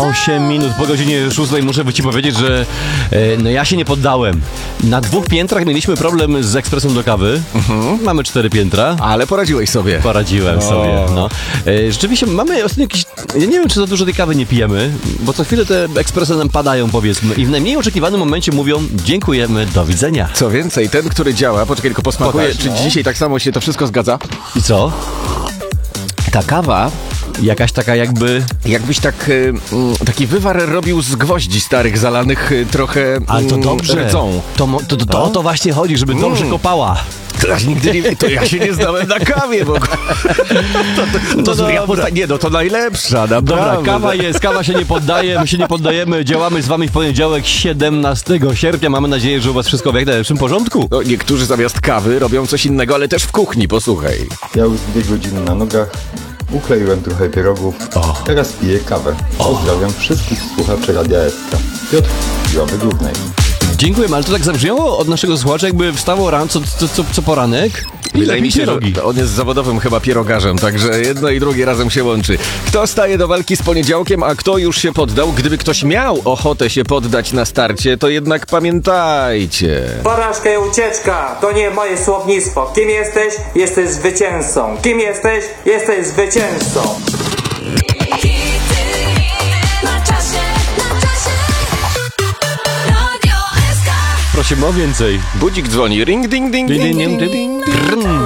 8 minut po godzinie 6 muszę ci powiedzieć, że no ja się nie poddałem. Na 2 piętrach mieliśmy problem z ekspresem do kawy. Mamy 4 piętra. Ale poradziłeś sobie. Poradziłem sobie, no. Rzeczywiście mamy ostatnio jakieś... Ja nie wiem, czy za dużo tej kawy nie pijemy, bo co chwilę te ekspresy nam padają, powiedzmy. I w najmniej oczekiwanym momencie mówią: dziękujemy, do widzenia. Co więcej, ten, który działa, poczekaj, tylko posmakuję, Pokaż, czy dzisiaj tak samo się to wszystko zgadza? I co? Ta kawa... Jakaś taka jakby... Jakbyś taki wywar robił z gwoździ starych, zalanych trochę Ale to dobrze. rdzą. To o to właśnie chodzi, żeby dobrze kopała. To ja się nie znałem na kawie, bo... To najlepsza, naprawdę. Dobra, kawa się nie poddaje, my się nie poddajemy, działamy z wami w poniedziałek 17 sierpnia. Mamy nadzieję, że u was wszystko w jak najlepszym porządku. No, niektórzy zamiast kawy robią coś innego, ale też w kuchni, posłuchaj. Ja już 2 godziny na nogach, ukleiłem trochę pierogów, teraz piję kawę. Pozdrawiam wszystkich słuchaczy Radia SK. Piotr, Ławy Głównej. Dziękujemy, ale to tak zabrzmiało od naszego słuchacza, jakby wstało rano co poranek. Wydaje mi się, że on jest zawodowym chyba pierogarzem, także jedno i drugie razem się łączy. Kto staje do walki z poniedziałkiem, a kto już się poddał? Gdyby ktoś miał ochotę się poddać na starcie, to jednak pamiętajcie. Porażka i ucieczka to nie moje słownictwo. Kim jesteś? Jesteś zwycięzcą. Kim jesteś? Jesteś zwycięzcą. Prosimy o więcej. Budzik dzwoni. Ring, ding, ding, ding, ding, ding, ding.